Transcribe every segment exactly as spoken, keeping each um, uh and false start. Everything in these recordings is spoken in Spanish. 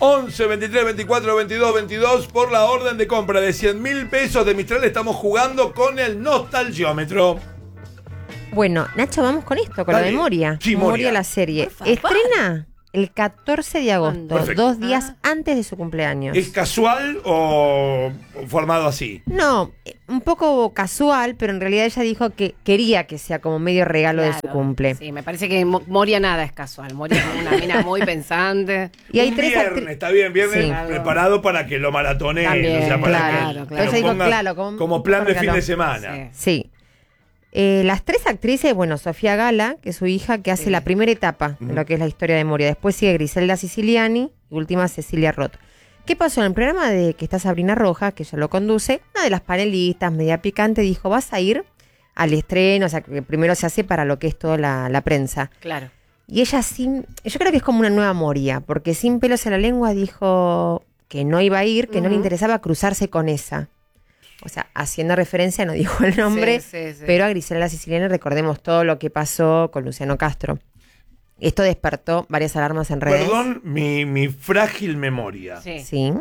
once, veintitrés, veinticuatro, veintidós, veintidós. Por la orden de compra de cien mil pesos de Mistral estamos jugando con el Nostalgiómetro. Bueno, Nacho, vamos con esto, con Dale. la memoria. Sí, memoria Moria. la serie. Estrena el catorce de agosto, Perfecto. dos días antes de su cumpleaños. ¿Es casual o formado así? No, un poco casual, pero en realidad ella dijo que quería que sea como medio regalo Claro, de su cumple. Sí, me parece que Mo- Moria nada es casual. Moria es una mina muy pensante. Y hay Un tres viernes, actri- está bien, viernes Sí. preparado para que lo maratoneen. También, o sea, para claro, que claro. lo Entonces dijo, pongas claro, como- como plan de fin regalo. de semana. Sí. Sí. Eh, las tres actrices, bueno, Sofía Gala, que es su hija, que hace Sí. la primera etapa de lo que es la historia de Moria. Después sigue Griselda Siciliani y última Cecilia Roth. ¿Qué pasó? En el programa de que está Sabrina Rojas, que ella lo conduce, una de las panelistas, media picante, dijo, vas a ir al estreno, o sea, que primero se hace para lo que es toda la, la prensa. Claro. Y ella sin, yo creo que es como una nueva Moria, porque sin pelos en la lengua dijo que no iba a ir, que no le Ujú. interesaba cruzarse con esa. O sea, haciendo referencia, no dijo el nombre, Sí, sí, sí. pero a Griselda Siciliani recordemos todo lo que pasó con Luciano Castro. Esto despertó varias alarmas en redes. Perdón mi, mi frágil memoria. Sí. Sí.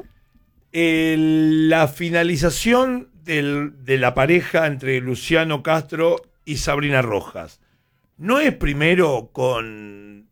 El- la finalización del- de la pareja entre Luciano Castro y Sabrina Rojas, ¿no es primero con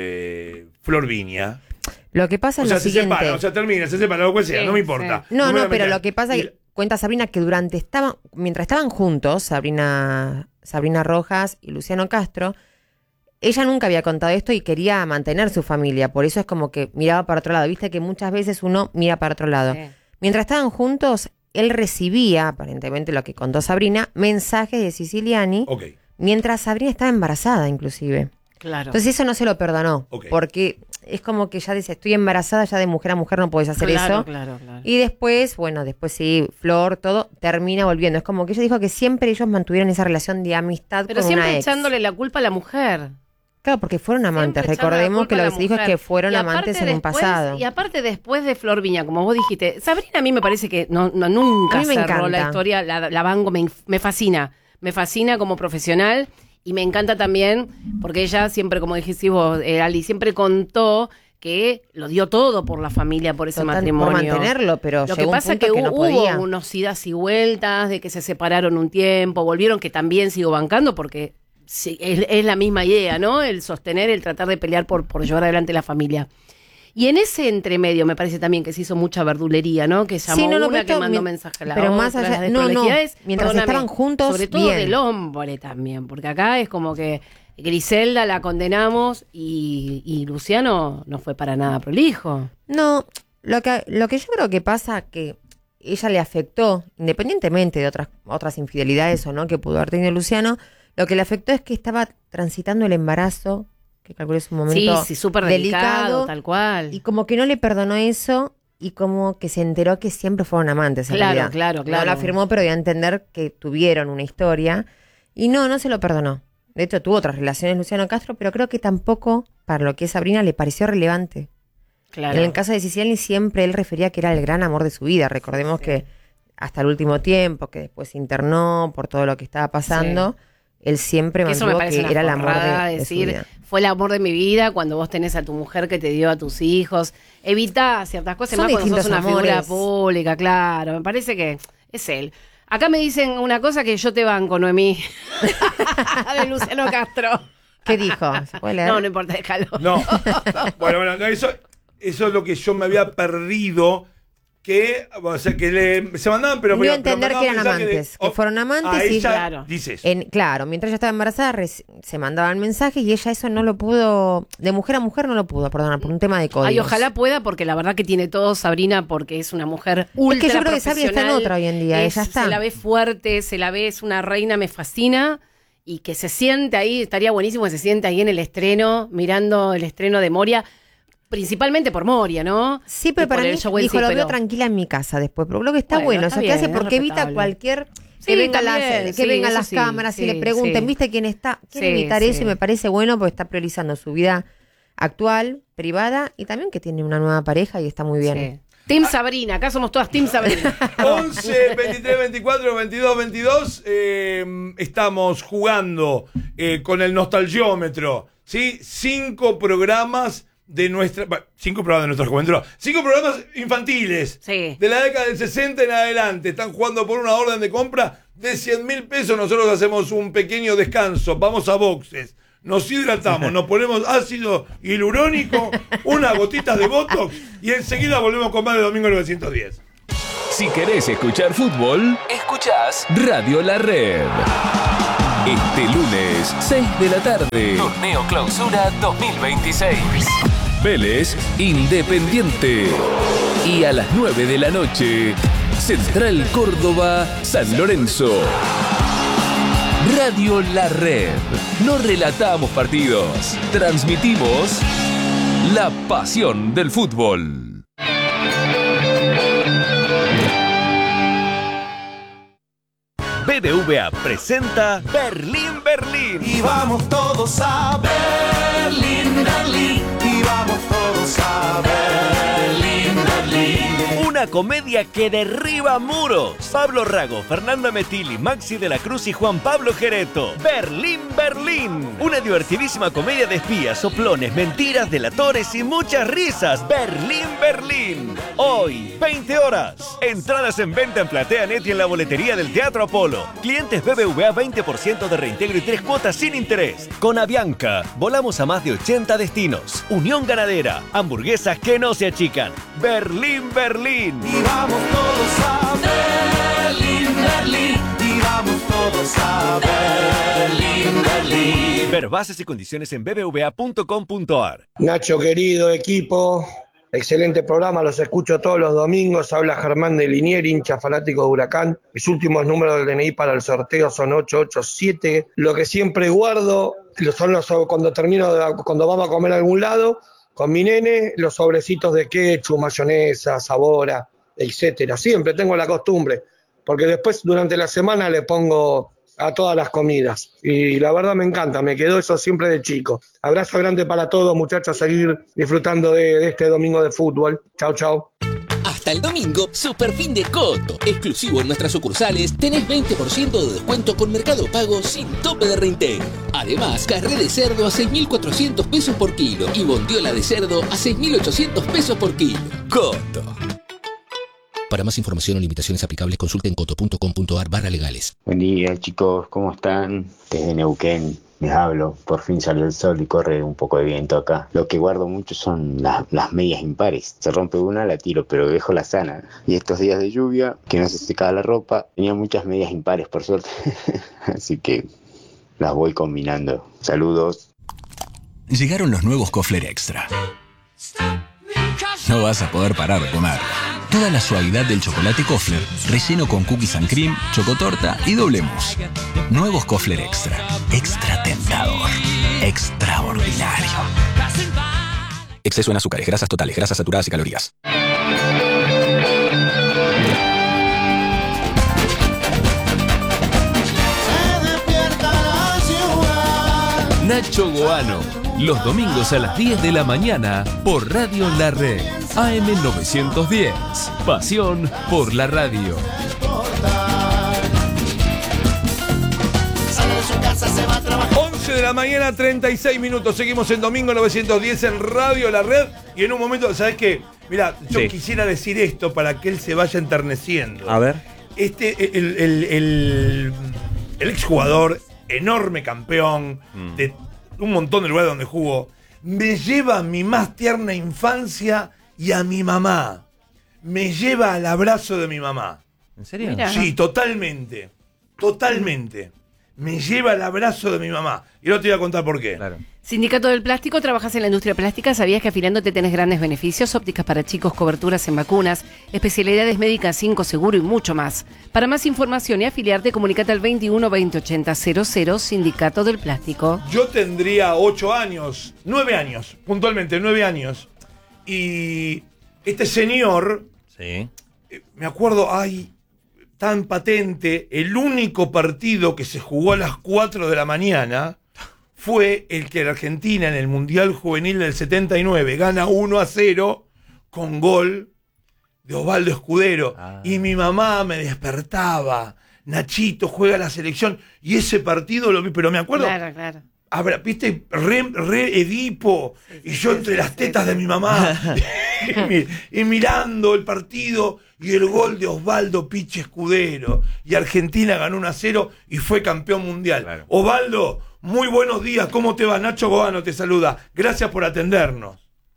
eh, Flor Viña? Lo que pasa O es sea, lo se siguiente. separan, o sea, termina, se separan, lo que sea, Sí, no me importa. No, me voy no, a pero meter. lo que pasa Y- es que cuenta Sabrina que durante estaban, mientras estaban juntos, Sabrina, Sabrina Rojas y Luciano Castro, ella nunca había contado esto y quería mantener su familia. Por eso es como que miraba para otro lado. Viste que muchas veces uno mira para otro lado. Sí. Mientras estaban juntos, él recibía, aparentemente lo que contó Sabrina, mensajes de Siciliani, Ok. mientras Sabrina estaba embarazada, inclusive. Claro. Entonces eso no se lo perdonó, Ok. porque es como que ya dice, estoy embarazada, ya de mujer a mujer no puedes hacer claro, eso. claro, claro. Y después, bueno, después sí, Flor, todo, termina volviendo. Es como que ella dijo que siempre ellos mantuvieron esa relación de amistad Pero con siempre una ex. echándole la culpa a la mujer. Claro, porque fueron amantes. Siempre echarle la Recordemos culpa que a lo la que se dijo es mujer. que fueron Y aparte amantes en un después- pasado. Y aparte después de Flor Viña, como vos dijiste, Sabrina a mí me parece que no, no nunca A mí me cerró encanta. la historia, la, la banco, me, me fascina. Me fascina como profesional y me encanta también porque ella siempre, como dijiste vos, eh, Ali, siempre contó que lo dio todo por la familia, por ese Total, matrimonio. por mantenerlo, pero Lo que llegó un pasa punto que, que no hubo podía. unos idas y vueltas, de que se separaron un tiempo, volvieron, que también sigo bancando porque sí, es, es la misma idea, ¿no? El sostener, el tratar de pelear por, por llevar adelante la familia. Y en ese entremedio me parece también que se hizo mucha verdulería, ¿no? Que llamó Sí, no, no, una, pero que esto mandó mi- mensaje a la pero otra, más allá- las no, no, desprolijidades, mientras perdóname, estaban juntos, sobre todo bien. del hombre también, porque acá es como que Griselda la condenamos y, y Luciano no fue para nada prolijo. No, lo que, lo que yo creo que pasa que ella le afectó, independientemente de otras, otras infidelidades o no que pudo haber tenido Luciano, lo que le afectó es que estaba transitando el embarazo, que calculo es un momento Sí, sí, súper delicado, tal cual. y como que no le perdonó eso y como que se enteró que siempre fueron amantes en Claro, realidad. claro, claro. No lo afirmó, pero dio a entender que tuvieron una historia y no, no se lo perdonó. De hecho, tuvo otras relaciones Luciano Castro, pero creo que tampoco, para lo que es Sabrina, le pareció relevante. Claro. En el caso de Siciliani siempre él refería que era el gran amor de su vida. Recordemos Sí. que hasta el último tiempo, que después se internó por todo lo que estaba pasando, él siempre Que eso me mantuvo parece que una era el amor forrada de, de su decir, vida. fue el amor de mi vida cuando vos tenés a tu mujer que te dio a tus hijos. Evita ciertas cosas, Son más cuando sos distintos una figura amores. pública, claro. Me parece que es él. Acá me dicen una cosa que yo te banco, Noemí. De Luciano Castro. ¿Qué dijo? ¿Se puede leer? No, no importa, déjalo. No. Bueno, bueno, no, eso, eso es lo que yo me había perdido. Que, o sea, que le, se mandaban, pero... Dio pero- a entender pero que eran mandaban mensajes amantes, de- que fueron amantes a y- ella Claro. dices. En, claro, mientras ella estaba embarazada reci- se mandaban mensajes y ella eso no lo pudo, de mujer a mujer no lo pudo, perdona, por un tema de códigos. Ay, ojalá pueda, porque la verdad que tiene todo Sabrina, porque es una mujer ultra yo creo que Sabrina está en profesional, otra hoy en día, es- ella está. Se la ve fuerte, se la ve, es una reina, me fascina. Y que se siente ahí, estaría buenísimo que se siente ahí en el estreno, mirando el estreno de Moria, principalmente por Moria, ¿no? Sí, pero Y por para el mí, show en dijo, sí, lo veo pero- tranquila en mi casa después, pero creo que está Bueno, bueno, está o sea, ¿qué hace? bien, es Porque evita respetable. cualquier... Sí, que vengan también, las, que sí, vengan eso las sí, cámaras y sí, le pregunten, sí. ¿viste quién está? Quiere Sí, evitar sí. eso y me parece bueno porque está priorizando su vida actual, privada y también que tiene una nueva pareja y está muy bien. Sí. Team Sabrina, acá somos todas Team Sabrina. once, veintitrés, veinticuatro, veintidós, veintidós. Eh, estamos jugando eh, con el Nostalgiómetro. ¿Sí? Cinco programas de nuestra... Bueno, cinco programas de nuestra juventud. No, cinco programas infantiles. Sí. De la década del sesenta en adelante. Están jugando por una orden de compra de cien mil pesos. Nosotros hacemos un pequeño descanso. Vamos a boxes. Nos hidratamos. Nos ponemos ácido hialurónico. Unas gotitas de Botox. Y enseguida volvemos con más de Domingo novecientos diez. Si querés escuchar fútbol, escuchás Radio La Red. Este lunes, seis de la tarde. Torneo Clausura dos mil veintiséis. Vélez, Independiente. Y a las nueve de la noche, Central Córdoba, San Lorenzo. Radio La Red. No relatamos partidos, transmitimos la pasión del fútbol. B B V A presenta Berlín, Berlín. Y vamos todos a Berlín, Berlín. Y vamos todos a Berlín, Berlín. Una comedia que derriba muros. Pablo Rago, Fernanda Metilli, Maxi de la Cruz y Juan Pablo Gereto. Berlín, Berlín. Una divertidísima comedia de espías, soplones, mentiras, delatores y muchas risas. Berlín, Berlín. Hoy, veinte horas. Entradas en venta en PlateaNet y en la boletería del Teatro Apolo. Clientes B B V A veinte por ciento de reintegro y tres cuotas sin interés. Con Avianca, volamos a más de ochenta destinos. Unión Ganadera, hamburguesas que no se achican. Berlín, Berlín. Y vamos todos a Berlín, Berlín. Y vamos todos a Berlín, Berlín. Ver bases y condiciones en b b v a punto com punto a r. Nacho, querido equipo, excelente programa, los escucho todos los domingos. Habla Germán de Linieri, hincha fanático de Huracán. Mis últimos números del D N I para el sorteo son ocho ocho siete. Lo que siempre guardo son los, cuando termino, de, cuando vamos a comer a algún lado, con mi nene, los sobrecitos de ketchup, mayonesa, sabora, etcétera. Siempre tengo la costumbre, porque después durante la semana le pongo a todas las comidas. Y la verdad me encanta, me quedó eso siempre de chico. Abrazo grande para todos, muchachos, a seguir disfrutando de, de este domingo de fútbol. Chau, chau. Hasta el domingo, super fin de Coto. Exclusivo en nuestras sucursales, tenés veinte por ciento de descuento con Mercado Pago sin tope de reintegro. Además, carré de cerdo a seis mil cuatrocientos pesos por kilo y bondiola de cerdo a seis mil ochocientos pesos por kilo. Coto. Para más información o limitaciones aplicables, consulten coto punto com punto a r barra legales. Buen día, chicos, ¿cómo están? Desde Neuquén les hablo. Por fin salió el sol y corre un poco de viento acá. Lo que guardo mucho son las, las medias impares. Se rompe una, la tiro, pero dejo la sana. Y estos días de lluvia, que no se secaba la ropa, tenía muchas medias impares, por suerte. Así que las voy combinando. Saludos. Llegaron los nuevos Kofler Extra. No vas a poder parar de comer. Toda la suavidad del chocolate Kofler, relleno con cookies and cream, chocotorta y doble mousse. Nuevos Kofler Extra. Extra tentador. Extraordinario. Exceso en azúcares, grasas totales, grasas saturadas y calorías. Nacho Goano, los domingos a las diez de la mañana por Radio La Red, A M novecientos diez. Pasión por la radio. once de la mañana, treinta y seis minutos. Seguimos en Domingo novecientos diez en Radio La Red. Y en un momento, ¿sabes qué? Mira, yo Sí. quisiera decir esto para que él se vaya enterneciendo. A ver. Este, el, el, el, el exjugador, enorme campeón Mm. de un montón de lugares donde jugó, me lleva a mi más tierna infancia y a mi mamá. Me lleva al abrazo de mi mamá. ¿En serio? Mira. Sí, totalmente. Totalmente. Me lleva al abrazo de mi mamá. Y no te voy a contar por qué. Claro. Sindicato del Plástico, trabajas en la industria plástica, ¿sabías que afilándote tenés grandes beneficios? Ópticas para chicos, coberturas en vacunas, especialidades médicas, cinco seguro y mucho más. Para más información y afiliarte, comunicate al veintiuno veinte ochenta cero cero, Sindicato del Plástico. Yo tendría ocho años, nueve años, puntualmente nueve años. Y este señor, Sí. eh, me acuerdo, ay, tan patente, el único partido que se jugó a las cuatro de la mañana fue el que la Argentina en el Mundial Juvenil del setenta y nueve gana uno a cero con gol de Osvaldo Escudero. Ah. Y mi mamá me despertaba. Nachito juega la selección. Y ese partido lo vi, pero me acuerdo. Claro, claro. abra, viste, re, re Edipo, y yo entre las tetas de mi mamá, y, y mirando el partido, y el gol de Osvaldo Pichi Escudero, y Argentina ganó uno a cero y fue campeón mundial. Claro. Osvaldo, muy buenos días, ¿cómo te va? Nacho Goano te saluda, gracias por atendernos.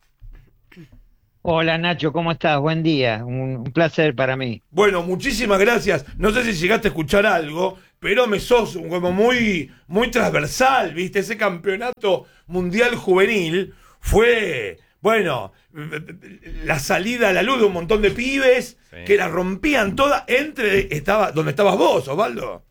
Hola Nacho, ¿cómo estás? Buen día, un, un placer para mí. Bueno, muchísimas gracias. No sé si llegaste a escuchar algo, pero me sos como muy, muy transversal, ¿viste? Ese campeonato mundial juvenil fue, bueno, la salida a la luz de un montón de pibes sí. que la rompían toda, entre estaba donde estabas vos, Osvaldo.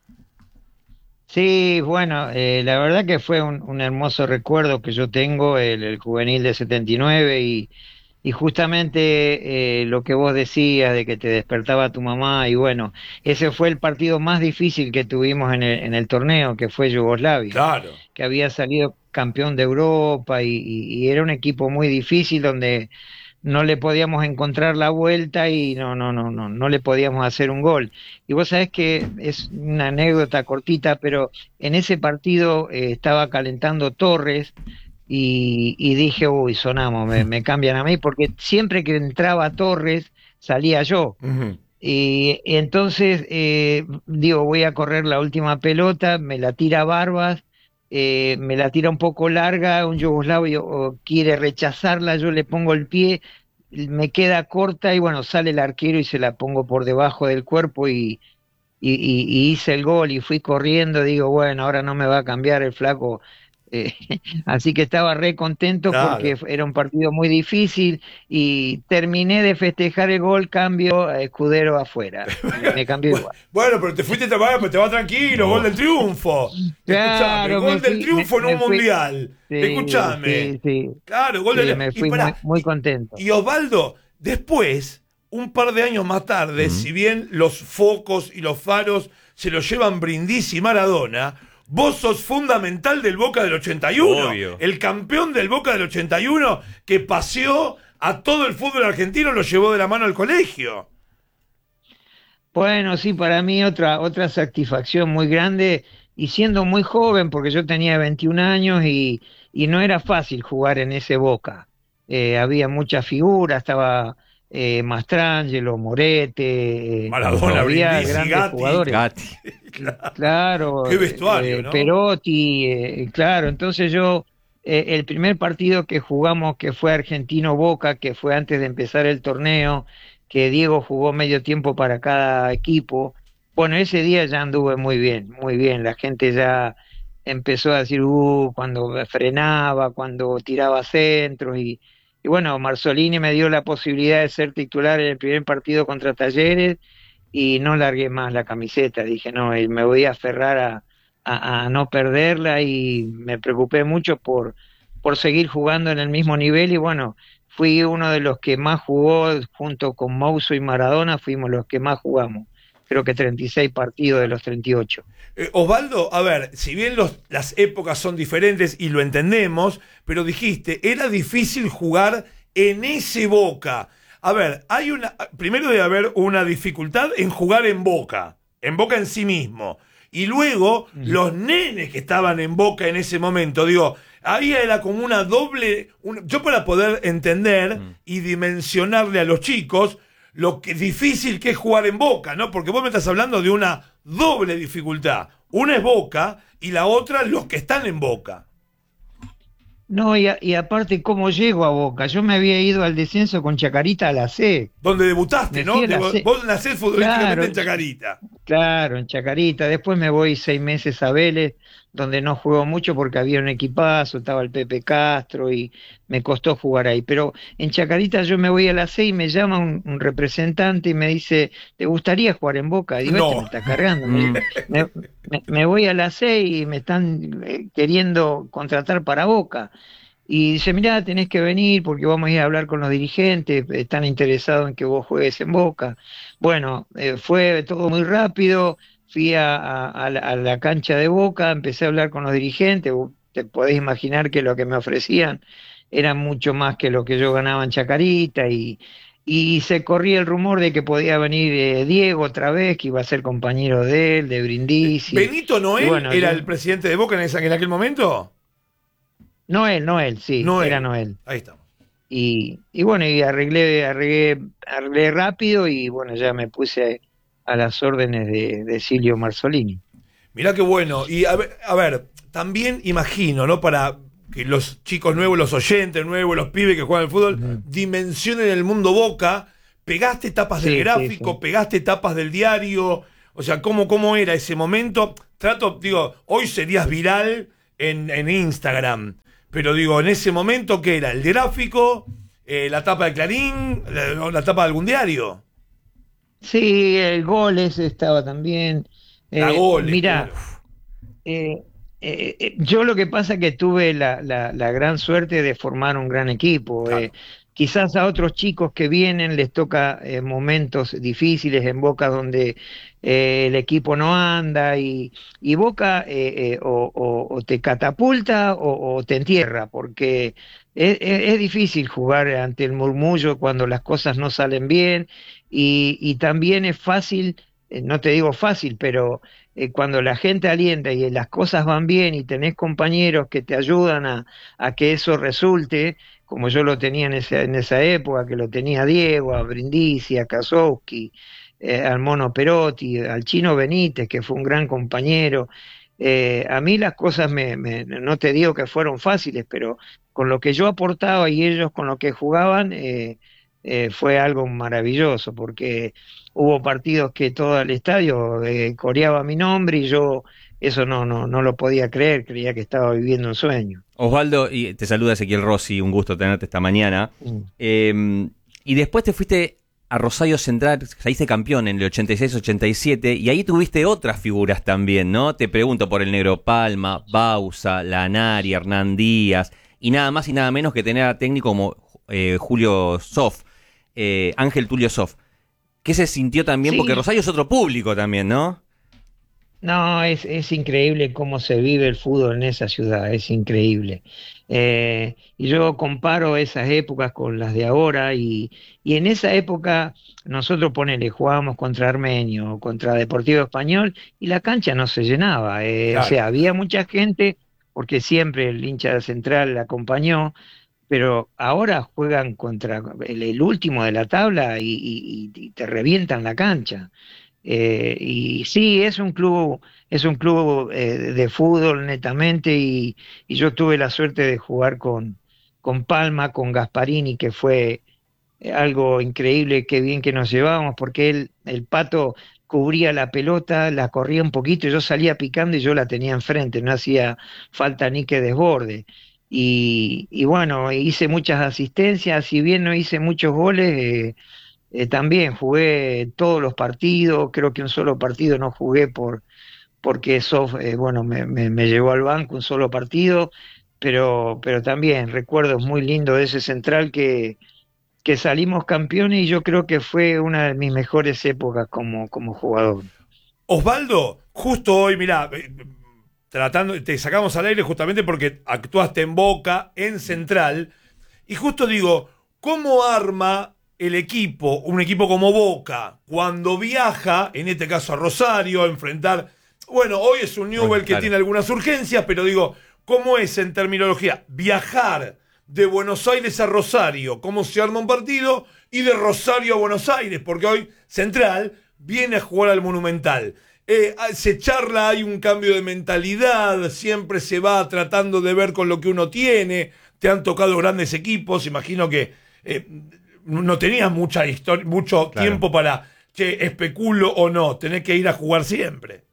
Sí, bueno, eh, la verdad que fue un, un hermoso recuerdo que yo tengo, el, el juvenil de setenta y nueve y... Y justamente eh, lo que vos decías de que te despertaba tu mamá, y bueno, ese fue el partido más difícil que tuvimos en el, en el torneo, que fue Yugoslavia. Claro. Que había salido campeón de Europa y, y, y era un equipo muy difícil donde no le podíamos encontrar la vuelta y no, no, no, no, no le podíamos hacer un gol. Y vos sabés que es una anécdota cortita, pero en ese partido eh, estaba calentando Torres. Y, y dije, uy, sonamos, me, me cambian a mí, porque siempre que entraba Torres, salía yo. Uh-huh. Y, y entonces, eh, digo, voy a correr la última pelota, me la tira Barbas, eh, me la tira un poco larga, un yugoslavo quiere rechazarla, yo le pongo el pie, me queda corta y bueno, sale el arquero y se la pongo por debajo del cuerpo y, y, y, y hice el gol y fui corriendo, digo, bueno, ahora no me va a cambiar el flaco. Eh, así que estaba re contento claro. porque era un partido muy difícil y terminé de festejar el gol, cambio a Escudero afuera, me, me cambió igual. Bueno, pero te fuiste a trabajar, pero te vas tranquilo, gol del triunfo. Claro, gol del fui, triunfo me, en un fui, mundial. Sí, escúchame. Sí, sí. Claro, gol sí, del me fui para, muy, muy contento. Y Osvaldo, después, un par de años más tarde, uh-huh. si bien los focos y los faros se los llevan Brindisi y Maradona, vos sos fundamental del Boca del ochenta y uno, obvio. El campeón del Boca del ochenta y uno que paseó a todo el fútbol argentino, lo llevó de la mano al colegio. Bueno, sí, para mí otra otra satisfacción muy grande y siendo muy joven, porque yo tenía veintiún años y, y no era fácil jugar en ese Boca. Eh, había muchas figuras, estaba eh, Mastrangelo, Morete, Maradona, había Brindisi, grandes Gatti, jugadores. Gatti. Claro, qué vestuario, eh, ¿no? Perotti, eh, claro, entonces yo, eh, el primer partido que jugamos que fue Argentino Boca, que fue antes de empezar el torneo, que Diego jugó medio tiempo para cada equipo, bueno, ese día ya anduve muy bien, muy bien, la gente ya empezó a decir, uh, cuando frenaba, cuando tiraba centros, y, y bueno, Marzolini me dio la posibilidad de ser titular en el primer partido contra Talleres, y no largué más la camiseta, dije no, me voy a aferrar a, a, a no perderla y me preocupé mucho por, por seguir jugando en el mismo nivel y bueno, fui uno de los que más jugó junto con Mouso y Maradona, fuimos los que más jugamos, creo que treinta y seis partidos de los treinta y ocho. Eh, Osvaldo, a ver, si bien los, las épocas son diferentes y lo entendemos, pero dijiste, era difícil jugar en ese Boca. A ver, hay una. Primero debe haber una dificultad en jugar en Boca, en Boca en sí mismo. Y luego, mm. los nenes que estaban en Boca en ese momento, digo, ahí era como una doble. Una, yo para poder entender mm. y dimensionarle a los chicos lo que difícil que es jugar en Boca, ¿no? Porque vos me estás hablando de una doble dificultad. Una es Boca y la otra los que están en Boca. No, y, a, y aparte, ¿cómo llego a Boca? Yo me había ido al descenso con Chacarita a la C. Donde debutaste, me ¿no? De, vos nacés futbolísticamente claro, en Chacarita. Claro, en Chacarita. Después me voy seis meses a Vélez, donde no juego mucho porque había un equipazo, estaba el Pepe Castro y me costó jugar ahí. Pero en Chacarita yo me voy a la C y me llama un, un representante y me dice, ¿te gustaría jugar en Boca? Y digo, no. Este me está cargando. me, me, me voy a la C y me están eh, queriendo contratar para Boca. Y dice, mirá, tenés que venir porque vamos a ir a hablar con los dirigentes, están interesados en que vos juegues en Boca. Bueno, eh, fue todo muy rápido, fui a, a, a, la, a la cancha de Boca, empecé a hablar con los dirigentes, te podés imaginar que lo que me ofrecían era mucho más que lo que yo ganaba en Chacarita, y, y se corría el rumor de que podía venir eh, Diego otra vez, que iba a ser compañero de él, de Brindisi. ¿Benito Noel bueno, era yo... el presidente de Boca en, esa, en aquel momento? Noel, Noel, sí, Noel. era Noel. Ahí estamos. Y, y bueno, y arreglé, arreglé, arreglé rápido y bueno, ya me puse a, a las órdenes de, de Silvio Marzolini. Mirá qué bueno. Y a ver, a ver, también imagino, ¿no? Para que los chicos nuevos, los oyentes nuevos, los pibes que juegan al fútbol, uh-huh. dimensionen el mundo Boca. Pegaste tapas sí, del gráfico, sí, sí. pegaste tapas del diario. O sea, ¿cómo, cómo era ese momento? Trato, digo, hoy serías viral en, en Instagram. Pero digo, en ese momento, ¿qué era? ¿El gráfico? Eh, ¿La tapa de Clarín? La, ¿La tapa de algún diario? Sí, el Goles estaba también. La eh, Goles. Mirá, eh, eh, yo lo que pasa es que tuve la, la, la gran suerte de formar un gran equipo. Claro. Eh, quizás a otros chicos que vienen les toca eh, momentos difíciles en Boca donde eh, el equipo no anda y, y Boca eh, eh, o, o, o te catapulta o, o te entierra, porque es, es, es difícil jugar ante el murmullo cuando las cosas no salen bien y, y también es fácil, eh, no te digo fácil, pero eh, cuando la gente alienta y las cosas van bien y tenés compañeros que te ayudan a, a que eso resulte, como yo lo tenía en esa, en esa época, que lo tenía Diego, a Brindisi, a Kasowski, eh, al Mono Perotti, al Chino Benítez, que fue un gran compañero. Eh, a mí las cosas, me, me, no te digo que fueron fáciles, pero con lo que yo aportaba y ellos con lo que jugaban, eh, eh, fue algo maravilloso, porque hubo partidos que todo el estadio eh, coreaba mi nombre y yo eso no, no, no lo podía creer, creía que estaba viviendo un sueño. Osvaldo, y te saluda Ezequiel Rossi, un gusto tenerte esta mañana. Mm. Eh, y después te fuiste a Rosario Central, saliste campeón en el ochenta y seis ochenta y siete, y ahí tuviste otras figuras también, ¿no? Te pregunto por el Negro Palma, Bausa, Lanari, Hernán Díaz, y nada más y nada menos que tener a técnico como eh, Julio Sof, eh, Ángel Tulio Sof. ¿Qué se sintió también? Sí. Porque Rosario es otro público también, ¿no? No, es, es increíble cómo se vive el fútbol en esa ciudad, es increíble. Eh, y yo comparo esas épocas con las de ahora, y, y en esa época nosotros, ponele, jugábamos contra Armenio, contra Deportivo Español, y la cancha no se llenaba. Eh, claro. O sea, había mucha gente, porque siempre el hincha central la acompañó, pero ahora juegan contra el, el último de la tabla y, y, y te revientan la cancha. Eh, y sí, es un club, es un club eh, de fútbol netamente, y, y yo tuve la suerte de jugar con, con Palma, con Gasparini, que fue algo increíble, qué bien que nos llevábamos, porque él, el Pato cubría la pelota, la corría un poquito, y yo salía picando y yo la tenía enfrente, no hacía falta ni que desborde. Y, y bueno, hice muchas asistencias, si bien no hice muchos goles, eh, Eh, también jugué todos los partidos, creo que un solo partido no jugué por porque Sof, eh, bueno, me, me, me llevó al banco un solo partido, pero, pero también recuerdos muy lindos de ese Central que, que salimos campeones, y yo creo que fue una de mis mejores épocas como, como jugador. Osvaldo, justo hoy, mirá, tratando, te sacamos al aire justamente porque actuaste en Boca, en Central, y justo digo, ¿cómo arma el equipo, un equipo como Boca, cuando viaja, en este caso a Rosario, a enfrentar, bueno, hoy es un Newell bueno, que claro. tiene algunas urgencias, pero digo, ¿cómo es en terminología? Viajar de Buenos Aires a Rosario, ¿cómo se arma un partido? Y de Rosario a Buenos Aires, porque hoy Central viene a jugar al Monumental. Eh, se charla, hay un cambio de mentalidad, siempre se va tratando de ver con lo que uno tiene, te han tocado grandes equipos, imagino que eh, no tenías mucha historia, mucho claro. tiempo para, che, especulo o no, tenés que ir a jugar siempre.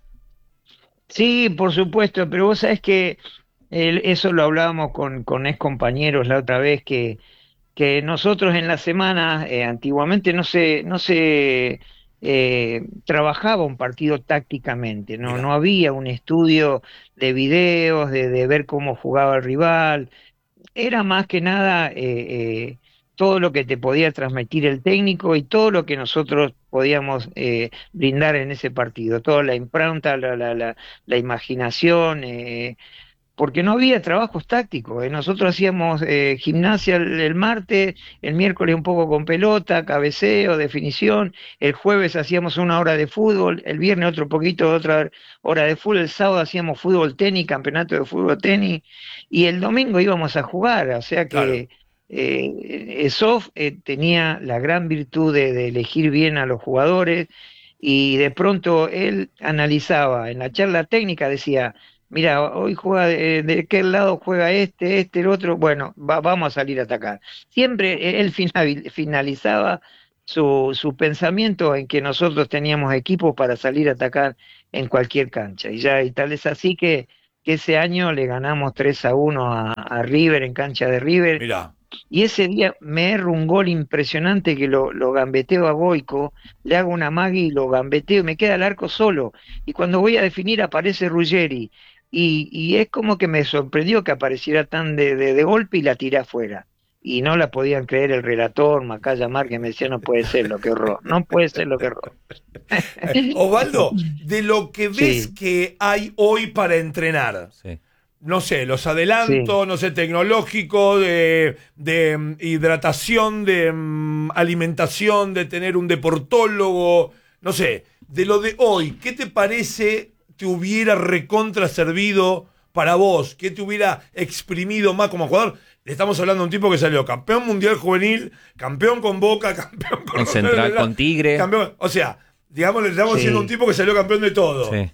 Sí, por supuesto, pero vos sabés que el, eso lo hablábamos con, con ex compañeros la otra vez, que, que nosotros en la semana, eh, antiguamente no se, no se eh, trabajaba un partido tácticamente, no, no había un estudio de videos, de, de ver cómo jugaba el rival, era más que nada eh, eh, todo lo que te podía transmitir el técnico y todo lo que nosotros podíamos eh, brindar en ese partido, toda la impronta, la, la, la, la imaginación, eh, porque no había trabajos tácticos. Nosotros hacíamos eh, gimnasia el, el martes, el miércoles un poco con pelota, cabeceo, definición, el jueves hacíamos una hora de fútbol, el viernes otro poquito, otra hora de fútbol, el sábado hacíamos fútbol tenis, campeonato de fútbol tenis, y el domingo íbamos a jugar, o sea que claro. eh, Esof eh, tenía la gran virtud de, de elegir bien a los jugadores, y de pronto él analizaba, en la charla técnica decía, mira, hoy juega de, de qué lado juega este, este, el otro, bueno, va, vamos a salir a atacar. Siempre él final, finalizaba su, su pensamiento en que nosotros teníamos equipos para salir a atacar en cualquier cancha. Y ya y tal es así que, que ese año le ganamos tres a uno a, a River en cancha de River. Mirá. Y ese día me erro un gol impresionante que lo, lo gambeteo a Goico, le hago una magia y lo gambeteo y me queda el arco solo. Y cuando voy a definir aparece Ruggeri. Y, y es como que me sorprendió que apareciera tan de, de, de golpe y la tiré afuera. Y no la podían creer el relator, Macaya Mar, que me decía, no puede ser lo que erró, no puede ser lo que erró. Osvaldo, de lo que ves sí. que hay hoy para entrenar, sí. no sé, los adelantos, sí. no sé, tecnológicos, de, de hidratación, de um, alimentación, de tener un deportólogo, no sé, de lo de hoy, ¿qué te parece te hubiera recontra servido para vos? ¿Qué te hubiera exprimido más como jugador? Le estamos hablando de un tipo que salió campeón mundial juvenil, campeón con Boca, campeón con, con Central, con, con Tigre. Campeón, o sea, digamos, le estamos sí. diciendo un tipo que salió campeón de todo. Sí.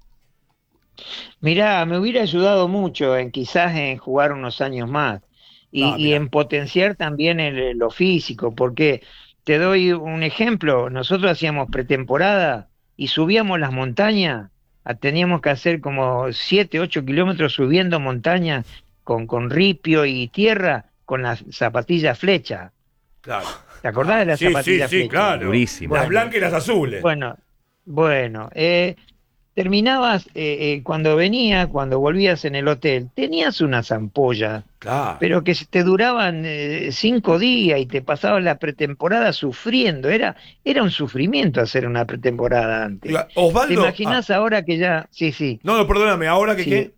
Mirá, me hubiera ayudado mucho en quizás en jugar unos años más y, ah, y en potenciar también el, lo físico, porque te doy un ejemplo, nosotros hacíamos pretemporada y subíamos las montañas, teníamos que hacer como siete, ocho kilómetros subiendo montañas con, con ripio y tierra con las zapatillas flecha. Claro. ¿Te acordás de las sí, zapatillas sí, sí, flecha? Claro. Durísimo. Bueno, las bueno, blancas y las azules. Bueno, bueno, eh, terminabas, eh, eh, cuando venías, cuando volvías en el hotel, tenías unas ampollas, claro. pero que te duraban eh, cinco días y te pasabas la pretemporada sufriendo. Era, era un sufrimiento hacer una pretemporada antes. Diga, Osvaldo, ¿te imaginás ah. ahora que ya...? Sí, sí. No, no, perdóname, ¿ahora que sí. qué?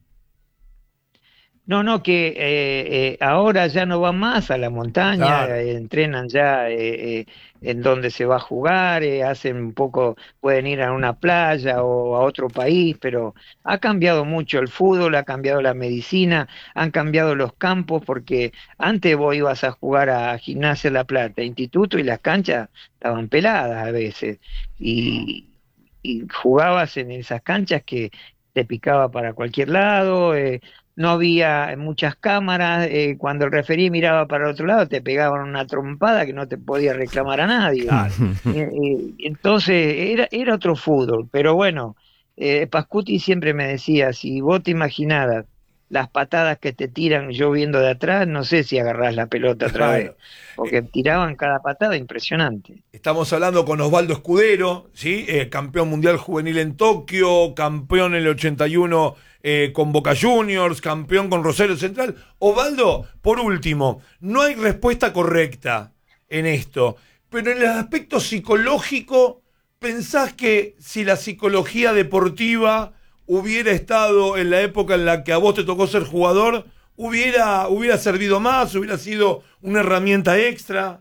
No, no, que eh, eh, ahora ya no van más a la montaña, claro. eh, entrenan ya eh, eh, en donde se va a jugar, eh, hacen un poco, pueden ir a una playa o a otro país, pero ha cambiado mucho el fútbol, ha cambiado la medicina, han cambiado los campos, porque antes vos ibas a jugar a Gimnasia La Plata, instituto, y las canchas estaban peladas a veces, y, y jugabas en esas canchas que te picaba para cualquier lado, eh, no había muchas cámaras, eh, cuando el referí miraba para el otro lado te pegaban una trompada que no te podía reclamar a nadie. Claro. Eh, eh, entonces era, era otro fútbol, pero bueno, eh, Pascuti siempre me decía, si vos te imaginaras las patadas que te tiran yo viendo de atrás, no sé si agarrás la pelota otra claro. vez, porque tiraban cada patada impresionante. Estamos hablando con Osvaldo Escudero, ¿sí? Eh, campeón mundial juvenil en Tokio, campeón en el ochenta y uno eh, con Boca Juniors, campeón con Rosario Central. Osvaldo, por último, no hay respuesta correcta en esto, pero en el aspecto psicológico, ¿pensás que si la psicología deportiva hubiera estado en la época en la que a vos te tocó ser jugador, hubiera, hubiera servido más, hubiera sido una herramienta extra?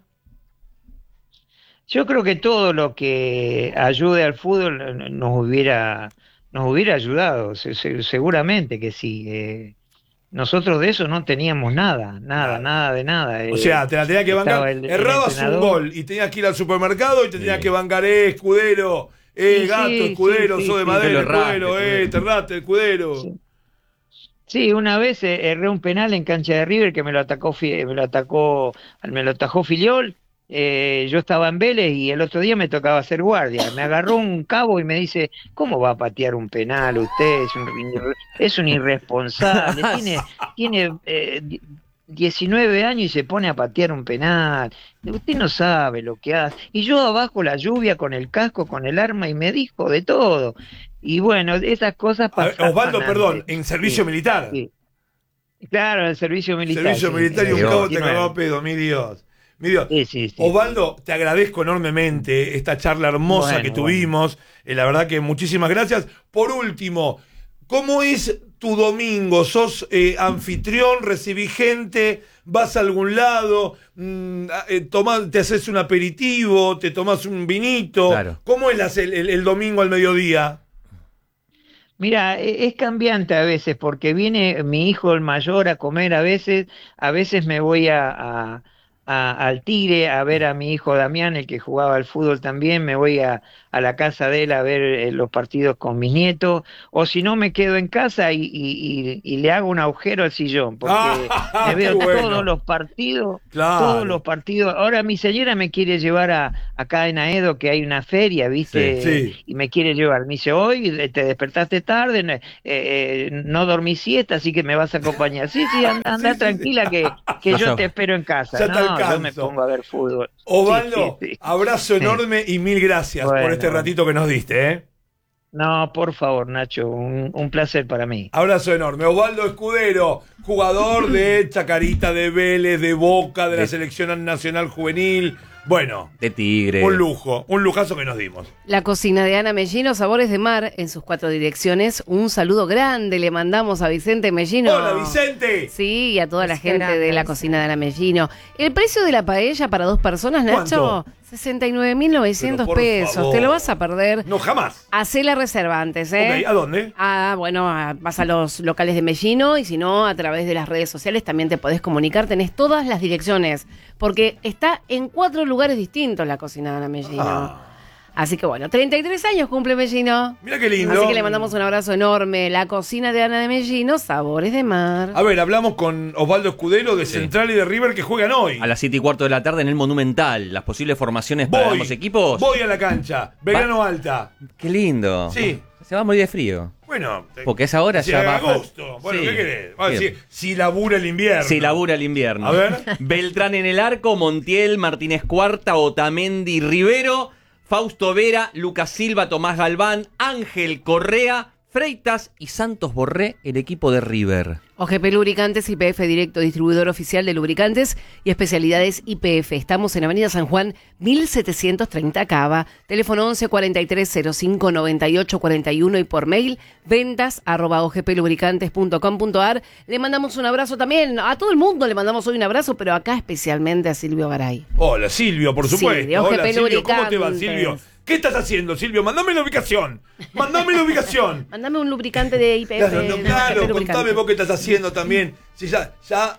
Yo creo que todo lo que ayude al fútbol nos hubiera, nos hubiera ayudado, se, se, seguramente que sí. Eh, nosotros de eso no teníamos nada, nada, nada de nada. O sea, te la tenías que bancar, el, errabas el un gol y tenías que ir al supermercado y te tenías sí. que bancar, eh, Escudero, eh, sí, gato, sí, Escudero, sí, sos sí, de madera, sí, Escudero, eh, te erraste, Escudero. Sí. Sí, una vez eh, erré un penal en cancha de River que me lo atacó, me lo atacó, me lo atajó Filiol. Eh, yo estaba en Vélez y el otro día me tocaba hacer guardia. Me agarró un cabo y me dice, ¿cómo va a patear un penal usted? Es un, es un irresponsable. Tiene, tiene eh, diecinueve años y se pone a patear un penal. Usted no sabe lo que hace. Y yo abajo la lluvia con el casco, con el arma, y me dijo de todo. Y bueno, esas cosas pasan. Osvaldo, perdón, en servicio sí, militar. Sí. Claro, en el servicio militar. Servicio sí, militar y un cabo te cagó a pedo, mi Dios. Mi Dios. Sí, sí, sí, Osvaldo, te agradezco enormemente esta charla hermosa bueno, que tuvimos. Bueno. Eh, la verdad que muchísimas gracias. Por último, ¿Cómo es tu domingo? ¿Sos eh, anfitrión? ¿Recibís gente? ¿Vas a algún lado? Mm, eh, tomás, ¿Te haces un aperitivo? ¿Te tomás un vinito? Claro. ¿Cómo es el, el, el domingo al mediodía? Mira, es cambiante a veces, porque viene mi hijo el mayor a comer a veces, a veces me voy a, a, a, al Tigre a ver a mi hijo Damián, el que jugaba al fútbol también, me voy a, a la casa de él a ver eh, los partidos con mis nietos, o si no me quedo en casa y, y, y, y le hago un agujero al sillón, porque ah, me veo bueno. todos los partidos, claro. todos los partidos. Ahora mi señora me quiere llevar a acá en Aedo, que hay una feria, ¿viste? Sí, sí. Y me quiere llevar. Me dice, hoy te despertaste tarde, eh, eh, no dormí siesta, así que me vas a acompañar. Sí, sí, anda, anda sí, tranquila, sí. que, que yo te espero en casa. Ya no, yo me pongo a ver fútbol. Osvaldo, sí, sí, sí. abrazo sí. enorme y mil gracias bueno. por este ratito que nos diste, ¿eh? No, por favor, Nacho, un, un placer para mí. Abrazo enorme. Osvaldo Escudero, jugador de Chacarita, de Vélez, de Boca, de, de la Selección Nacional Juvenil. Bueno, de Tigre. Un lujo, un lujazo que nos dimos. La cocina de Ana Mellino, Sabores de Mar, en sus cuatro direcciones. Un saludo grande le mandamos a Vicente Mellino. ¡Hola, Vicente! Sí, y a toda la gente de la cocina de Ana Mellino. El precio de la paella para dos personas, Nacho, sesenta y nueve mil novecientos pesos. Favor. Te lo vas a perder. No, jamás. Hacé la reserva antes, ¿eh? Okay, ¿a dónde? Ah, bueno, a, vas a los locales de Mellino y si no, a través de las redes sociales también te podés comunicar. Tenés todas las direcciones, porque está en cuatro lugares distintos la cocina de Ana Mellino. Ah. Así que bueno, treinta y tres años cumple Mellino. Mira qué lindo. Así que le mandamos un abrazo enorme. La cocina de Ana de Mellino, Sabores de Mar. A ver, hablamos con Osvaldo Escudero de sí. Central y de River que juegan hoy. A las siete y cuarto de la tarde en el Monumental. Las posibles formaciones para voy, ambos equipos. Voy a la cancha. Verano Va. alta. Qué lindo. Sí. Se va a morir de frío. Bueno, porque esa hora si ya va. agosto. Bueno, sí. ¿qué querés? Bueno, si, si labura el invierno. Si labura el invierno. A ver. Beltrán en el arco, Montiel, Martínez Cuarta, Otamendi, Rivero, Fausto Vera, Lucas Silva, Tomás Galván, Ángel Correa, Freitas y Santos Borré, el equipo de River. O G P Lubricantes y P F Directo, distribuidor oficial de lubricantes y especialidades I P F. Estamos en Avenida San Juan, mil setecientos treinta Cava. Teléfono once cuarenta y tres cero cinco noventa y ocho cuarenta y uno y por mail ventas arroba ogplubricantes punto com punto ar. Le mandamos un abrazo también. A todo el mundo le mandamos hoy un abrazo, pero acá especialmente a Silvio Garay. Hola, Silvio, por supuesto. Sí, de O G P Hola, Silvio, ¿cómo te va, Lubricantes. Silvio? ¿Qué estás haciendo, Silvio? Mandame la ubicación. Mandame la ubicación. Mandame un lubricante de I P F. Claro, no, claro contame vos qué estás haciendo también. Si ya, ya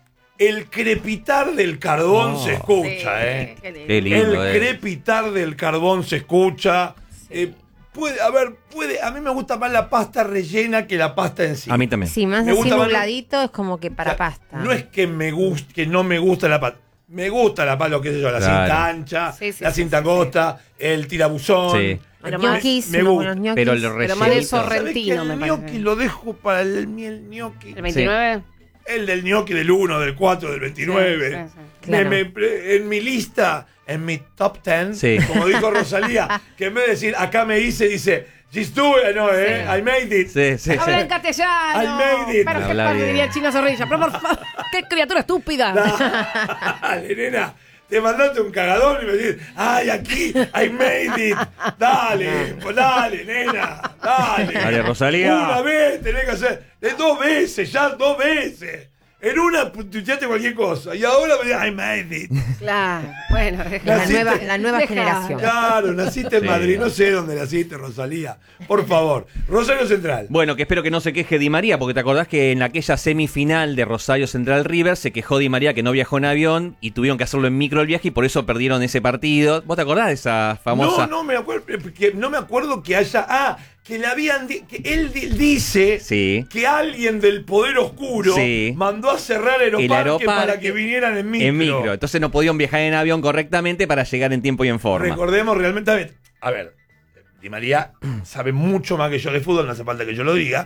el crepitar del carbón Oh. se escucha, Sí, ¿eh? qué lindo. Qué lindo, El eh. crepitar del carbón se escucha. Eh, puede, a ver, puede, a mí me gusta más la pasta rellena que la pasta en sí. A mí también. Sí, más Me así gusta más- nubladito es como que para O sea, pasta. No es que me guste, que no me gusta la pasta. Me gusta la pasta, lo que sé yo, la Claro. cinta ancha, Sí, sí, la sí, cinta sí, angosta, el tirabuzón. Sí. Pero Los más- ñoquis, me unos gusta. buenos ñoquis. Pero el Pero rellenito. más del ¿Sabés que sorrentino, me el parece. gnocchi lo dejo para el miel gnocchi? ¿El veintinueve? El del gnocchi del uno, del cuatro, del veintinueve. Sí, sí, sí. Me- Claro. me- en mi lista, en mi top ten, Sí. como dijo Rosalía, que en vez de decir acá me hice, dice Just do it, no, eh, I made it. Sí, sí, sí. Habla en castellano. I made it. Pero qué Habla padre bien. diría el chino Zorrilla. Pero por favor, qué criatura estúpida. Dale, nena. Te mandaste un cagadón y me decís, ay, aquí, I made it. Dale, pues dale, nena, dale. Dale, Rosalía. Una vez tenés que hacer, de dos veces, ya dos veces. En una tuiteaste cualquier cosa y ahora me dices, I made it. Claro, bueno. La Naciste- nueva, la nueva Deja- generación. Claro, naciste en Sí. Madrid, no sé dónde naciste, Rosalía. Por favor, Rosario Central. Bueno, que espero que no se queje Di María, porque te acordás que en aquella semifinal de Rosario Central River se quejó Di María que no viajó en avión y tuvieron que hacerlo en micro el viaje y por eso perdieron ese partido. ¿Vos te acordás de esa famosa? No, no me acuerdo, que, no me acuerdo que haya. Ah, que le habían. di- que él di- dice Sí. que alguien del poder oscuro Sí. mandó a cerrar el El aeroparque, aeroparque para que vinieran en micro. En micro. Entonces no podían viajar en avión correctamente para llegar en tiempo y en forma. Recordemos realmente. A ver, a ver, Di María sabe mucho más que yo de fútbol, no hace falta que yo lo diga.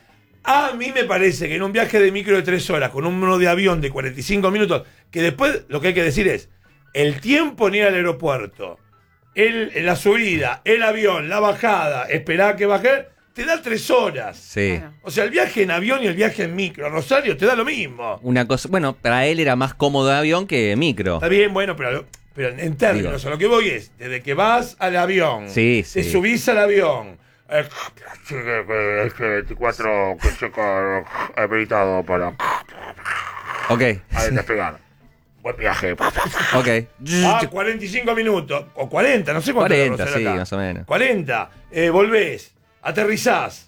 A mí me parece que en un viaje de micro de tres horas con uno de avión de cuarenta y cinco minutos, que después lo que hay que decir es el tiempo en ir al aeropuerto, el, la subida, el avión, la bajada, esperar que baje, te da tres horas. Sí. Claro. O sea, el viaje en avión y el viaje en micro, Rosario, te da lo mismo. Una cosa, bueno, para él era más cómodo de avión que micro. Está bien, bueno, pero, pero en términos, Digo. a lo que voy es, desde que vas al avión, Sí, te sí. subís al avión, Eh, sí, que este veinticuatro que checo habilitado para. Ok. A despegar. Buen viaje. Ok. Ah, cuarenta y cinco minutos. O cuarenta, no sé cuánto. cuarenta, sí, acá. Más o menos. cuarenta. Eh, volvés. Aterrizás.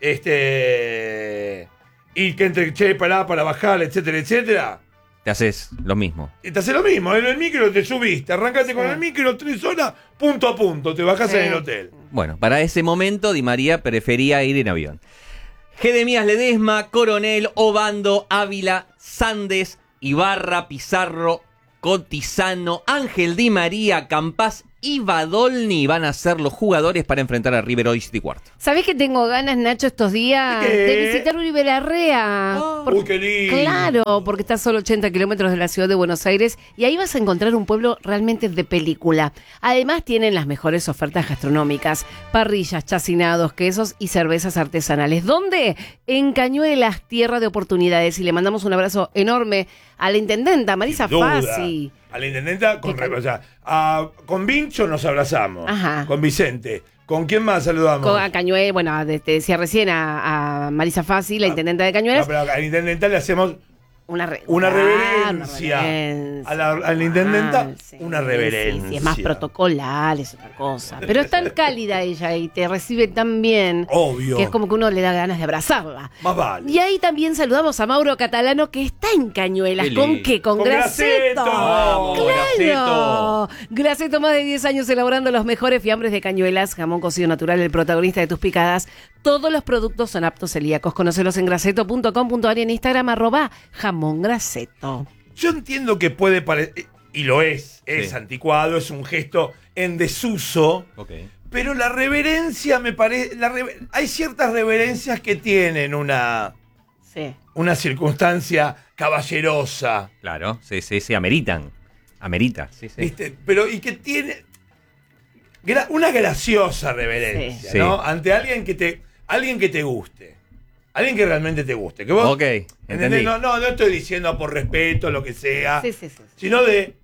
Este. Y que entre che, pará para bajar, etcétera, etcétera. Te haces lo mismo. Y te haces lo mismo. En el micro te subiste. Arrancaste sí. con el micro tres horas, punto a punto. Te bajás sí. en el hotel. Bueno, para ese momento Di María prefería ir en avión. Jeremías Ledesma, Coronel, Obando, Ávila, Sandes, Ibarra, Pizarro, Cotizano, Ángel Di María, Campás y Badolni van a ser los jugadores para enfrentar a River hoy siete y cuarto. ¿Sabés que tengo ganas, Nacho, estos días ¿Qué? de visitar Uribe Larrea? Oh, Por... Uy, qué lindo. Claro, porque está a solo ochenta kilómetros de la ciudad de Buenos Aires y ahí vas a encontrar un pueblo realmente de película. Además tienen las mejores ofertas gastronómicas, parrillas, chacinados, quesos y cervezas artesanales. ¿Dónde? En Cañuelas, tierra de oportunidades. Y le mandamos un abrazo enorme a la intendenta Marisa Fassi. A la intendenta, con, o sea, a, con Vincho nos abrazamos. Ajá. Con Vicente. ¿Con quién más saludamos? Con a Cañuelas, bueno, te decía recién a, a Marisa Fassi, la intendenta de Cañuelas. No, pero a la intendenta le hacemos una, re una, ah, reverencia. una reverencia. A la, a la intendenta, ah, sí, una reverencia. Sí, sí, es más protocolar, es otra cosa. Pero es tan cálida ella y te recibe tan bien. Obvio. Que es como que uno le da ganas de abrazarla. Más vale. Y ahí también saludamos a Mauro Catalano, que está en Cañuelas. Qué ¿Con qué? Con, Con Graceto. Graceto. Vamos, ¡Claro! Graceto, más de diez años elaborando los mejores fiambres de Cañuelas, jamón cocido natural, el protagonista de tus picadas. Todos los productos son aptos celíacos. Conocelos en graceto punto com punto ar y en Instagram, arroba jamón Graceto. Yo entiendo que puede parecer, y lo es, es Sí. anticuado, es un gesto en desuso, Okay. pero la reverencia me parece, la rever, hay ciertas reverencias que tienen una, Sí. una circunstancia caballerosa. Claro, sí, sí, sí, ameritan. Amerita, sí, sí. ¿Viste? Pero y que tiene gra- una graciosa reverencia, Sí. ¿no? Sí. Ante alguien que te alguien que te guste. Alguien que realmente te guste. Que vos, Ok, ¿entendés? entendí. No, no, no estoy diciendo por respeto, lo que sea, Sí, sí, sí. sino de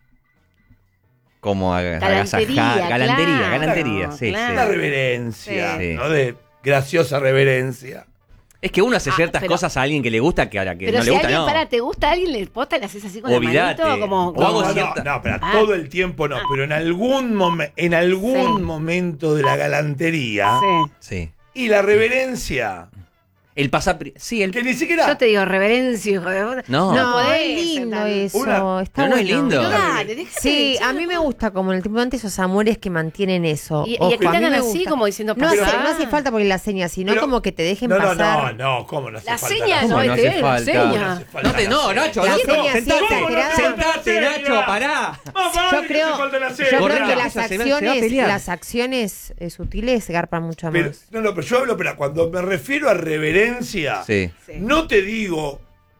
Como ag- Galantería, agasajar- galantería, claro, galantería, sí, claro. una sí. reverencia, Sí. ¿no? De graciosa reverencia. Es que uno hace Ah, ciertas pero- cosas a alguien que le gusta que a la que Pero no si le gusta, alguien no. para, ¿te gusta a alguien? ¿Le posta? ¿Le haces así con Olvídate. la manito? Como, O hago como- No, cierta- no, pero Ah. todo el tiempo no, pero en algún momento, en algún Sí. momento de la galantería Sí. Sí. y la reverencia, El pasapri... Sí, el... que ni siquiera Yo te digo reverencia, hijo de... No. No, podés es lindo sentar- eso. Una- Está No, no es bueno. lindo. Pero dale, déjate Sí, de- a mí me gusta como el tipo de esos amores que mantienen eso. Y, y Ojo, aquí a te mí hagan me así gusta. como diciendo No hace, pasá. no hace falta porque la seña, sino Pero- como que te dejen no, no, pasar. no, no, ¿cómo no hace La falta? seña ¿Cómo no es no de hace él, falta? seña. hace falta No te, la no, seña. Nacho, La no, seña sí, sentate, exagerada. sentate, Seña. Nacho, pará. Más vale Yo que creo, te falte la seña. yo creo Correcto. que las Se va- se va a acciones, pelear. las acciones eh, sutiles garpan mucho Pero, más. no, no, pero yo hablo, pero cuando me refiero a reverencia, Sí. Sí. no te digo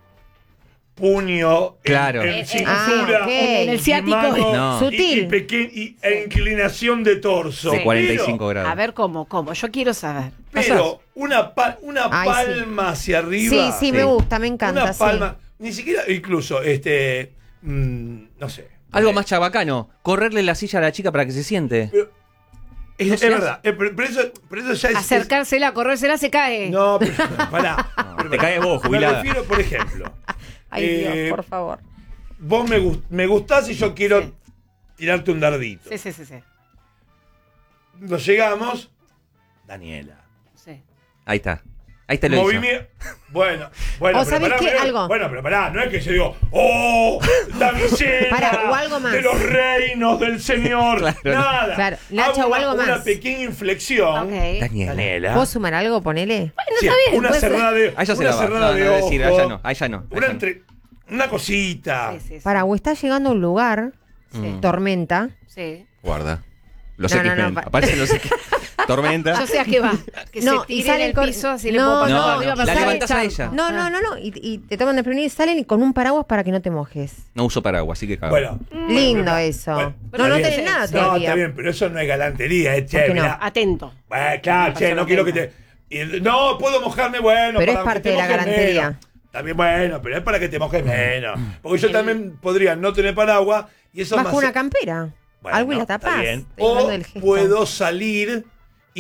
puño Claro. en, Eh, en eh, cintura, ah, ok. En el y ciático. mano, No. y- Sutil. y, peque- y- e inclinación de torso. Sí. De cuarenta y cinco Pero- grados. A ver cómo, cómo. Yo quiero saber. Pero una, pa- una Ay, sí. palma hacia arriba. Sí, sí, me Sí. gusta, me encanta. Una sí. palma. Ni siquiera, incluso, este. mm, no sé. Algo Eh, más chabacano. Correrle la silla a la chica para que se siente. pero- es, No es seas- verdad. eh, pero, pero eso, pero eso ya es. Acercársela, corrérsela, se cae. es- no, pero, pará. Pero te pará. caes vos, Me jubilada. refiero, por ejemplo. Ay, eh, Dios, por favor. Vos me, gust- me gustás y yo quiero Sí. tirarte un dardito. Sí, sí, sí, sí. Nos llegamos. Daniela. Sí. Ahí está. Ahí te lo hizo. Movimiento. Bueno, bueno, O pero ¿sabés pará, qué? pará. Algo. Bueno, pero pará, no es que yo digo, ¡oh! ¡Damisela! Pará, o algo más. De los reinos del Señor. Claro. Nada. Claro, Nacho, Hago o una, algo una más. pequeña inflexión. Ok. Daniela. Daniela. ¿Puedo sumar algo? Ponele. Bueno, Sí, está bien. una puede ser. cerrada de. A ella se una la va. cerrada No, de no, decir, a ojo, ella no, a ella no. a Una, ella no. entre, una cosita. Sí, sí, sí. Para, o está llegando a un lugar, Mm. tormenta. Sí. Guarda. Los No, no, X-Men. no, pa- Aparecen los X. Tormenta. Yo sé a qué va. Que No, se y tire en salen el con- piso, así le No, puedo pasar no, por no, arriba. la pasar el levantás a chanco. ella. No, no, no, no. Y, y te toman desprevenido y salen con un paraguas para que no te mojes. No uso paraguas, así que cago. Bueno. Lindo bueno, eso. bueno, no, está no bien. tenés nada No, todavía. está bien, pero eso no es galantería, eh, che. ¿Por qué no? mirá. Atento. Bueno, claro, che, Pasar no la quiero que cuenta. te. y- No, puedo mojarme, bueno. Pero para es que parte te de la mojes galantería. menos. También, bueno, pero es para que te mojes menos. Porque yo también podría no tener paraguas y eso Bajo más. una campera. Bueno, Algo y la está tapás. bien. Estoy hablando O del gesto. puedo salir y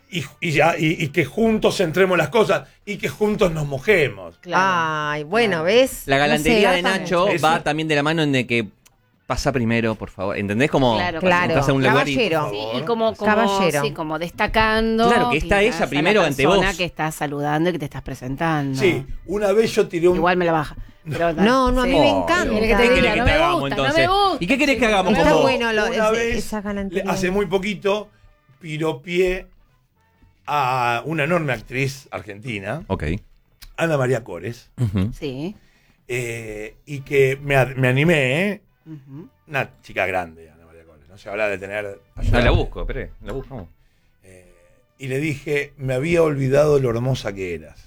y, y, ya, y, y que juntos centremos las cosas y que juntos nos mojemos. Claro. Ay, bueno, ¿ves? La galantería No de sé, Nacho Eso. va también de la mano en de que pasa primero, por favor. ¿Entendés? Como Claro, Claro, entras a un lugar y- caballero. Sí, y como, como, Caballero. sí, como destacando. Claro, que está quizás ella a primero la ante persona vos. que estás saludando y que te estás presentando. Sí, una vez yo tiré un... Igual me la baja. Pero, No, no, a mí sí. me Oh, encanta. ¿Qué ¿Qué te querés diga? que No te me hagamos gusta, no entonces? me gusta. ¿Y qué querés que hagamos Está con vos? bueno lo, Una ese- vez, esa galantería. le- hace muy poquito, piropié a una enorme actriz argentina, Ok. Ana María Cores, Ujú. Sí. eh, y que me, a- me animé, ¿eh? Ujú. Una chica grande, Ana María Cores, no se habla de tener... Ah, la busco, espere, la buscamos. Eh, y le dije, me había olvidado lo hermosa que eras.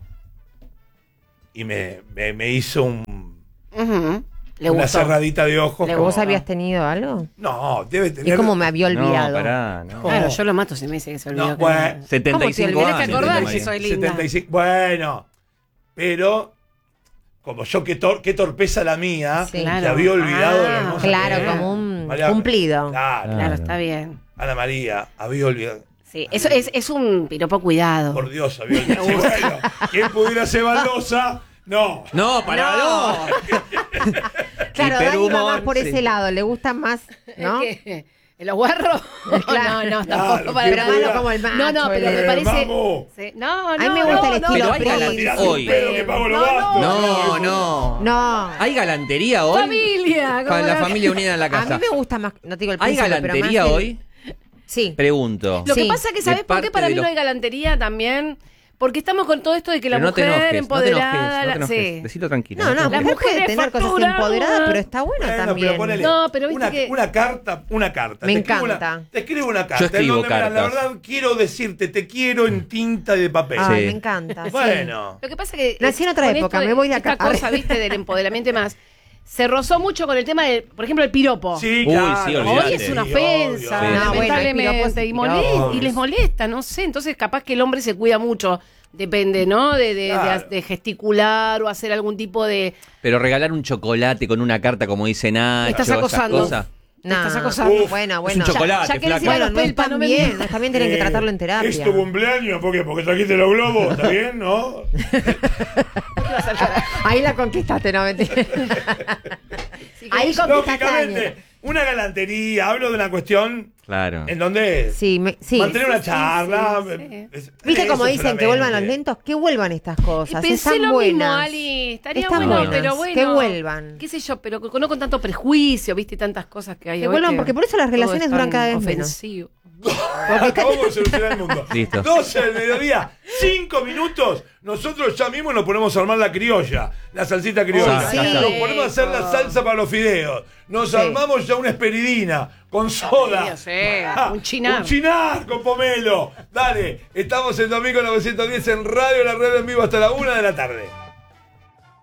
Y me, me, me hizo un, Ujú. Le una gustó. cerradita de ojos. Le como- ¿Vos habías tenido algo? No, debe ¿Y tener... cómo me había olvidado? No, pará, no. Claro, yo lo mato si me dice que se olvidó. No, que bueno, no. setenta y cinco ¿Cómo te olvidás años. que acordás María. que soy linda? setenta y cinco, bueno, pero como yo, qué, tor- qué torpeza la mía, Sí. que Claro. había olvidado Ah, lo hermosa Claro, que era. como un María- cumplido. Claro, Claro, está bien. Ana María, había olvidado. Sí, eso es, es un piropo cuidado. Por Dios, había olvidado. Sí, bueno, ¿quién pudiera ser baldosa? No. No, pará, no. Claro, Dani va Hiperhumor, más por sí. ese lado, le gusta más, ¿no? ¿Qué? ¿En los guarros? Claro. No, no, Claro, tampoco para ¿quién nada. pudiera? como el macho, No, no, pero el- me Eh, parece. vamos. Sí. No, no. A mí me gusta el no, estilo no, hay no, galantería Tirás hoy. un pedo que pago los No, gastos. No, no. No. ¿Hay galantería hoy? Familia. Con como la la- familia unida en la A mí casa. me gusta más, no te digo el ¿Hay príncipe, pero más galantería el- hoy? Sí. Pregunto. Lo que Sí. pasa que, De ¿sabes por qué parte para de mí no los- hay galantería también? Porque estamos con todo esto de que la Pero no te mujer enojes, no te empoderada. enojes, no te la- enojes. sí. Decilo tranquilo. No, te no, La enojes. mujer mujer puede es tener cosas facturada. empoderadas, pero está bueno Bueno, pero también. ponele No, pero viste una, que- una carta, una carta. Me Te escribo encanta. una- te escribo una carta. Yo escribo en donde, mira, la cartas. verdad, quiero decirte, te quiero en tinta de papel. Ay, Sí. me encanta. sí. Bueno. Lo que pasa que. Nací en otra con época, esto de- me voy de acá. Esta cosa, viste, del empoderamiento y más. Se rozó mucho con el tema del, por ejemplo, el piropo. Sí, Uy, claro. sí, Hoy olvidate. es una Sí, ofensa, obvio. Sí. No, bueno, hay lamentablemente, piropos y y, molesta, piropos. y les molesta, no sé. Entonces, capaz que el hombre se cuida mucho, depende, ¿no? De, de- Claro. de- de gesticular o hacer algún tipo de. Pero regalar un chocolate con una carta, como dice Nacho, Estás esas acosando. cosas. Te No. estás acosando. Uf, Bueno, Es un bueno. chocolate, Ya- ya que flaca. decía Bueno, los no está pelpas, no me bien, digas. también tienen que Eh, tratarlo en terapia. ¿Es tu cumpleaños? ¿Por qué? Porque trajiste los globos, ¿está bien? ¿No? Ahí la conquistaste, no mentira. Ahí conquistaste a Lógicamente, alguien. una galantería, hablo de una cuestión Claro. en donde Sí, me- sí. mantener una sí, charla. sí, sí. es- ¿Viste eso cómo dicen que vuelvan los solamente. lentos? Que vuelvan estas cosas. Pensé Están lo buenas. mismo, Ali. Estaría Están bueno, buenas. pero bueno. Que vuelvan. Qué sé yo, pero con- no con tanto prejuicio, viste, y tantas cosas que hay Que hoy vuelvan, porque por eso las todo relaciones es duran tan cada vez menos. ofensivo. Acabamos de solucionar el mundo. Listo. doce del mediodía, cinco minutos. Nosotros ya mismo nos ponemos a armar la criolla, la salsita criolla. Sí. Nos ponemos a hacer la salsa para los fideos. Nos Sí. armamos ya una esperidina con soda. Sí, sí. Un chinar. Un chinar con pomelo. Dale, estamos en Domingo novecientos diez en Radio La Red en vivo hasta la una de la tarde.